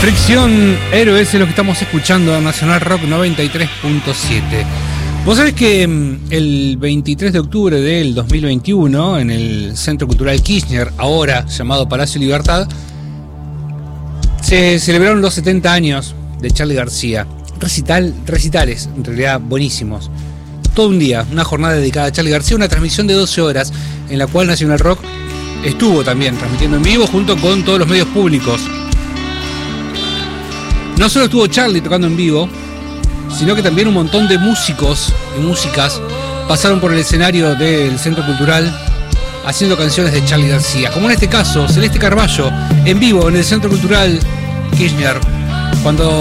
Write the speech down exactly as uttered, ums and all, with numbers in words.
Fricción Héroes es lo que estamos escuchando en Nacional Rock noventa y tres punto siete. Vos sabés que el veintitrés de octubre del dos mil veintiuno, en el Centro Cultural Kirchner, ahora llamado Palacio Libertad, se celebraron los setenta años de Charly García. Recital, recitales, en realidad buenísimos. Todo un día, una jornada dedicada a Charly García, una transmisión de doce horas, en la cual Nacional Rock estuvo también transmitiendo en vivo junto con todos los medios públicos. No solo estuvo Charly tocando en vivo, sino que también un montón de músicos y músicas pasaron por el escenario del Centro Cultural haciendo canciones de Charly García, como en este caso Celeste Carballo en vivo en el Centro Cultural Kirchner, cuando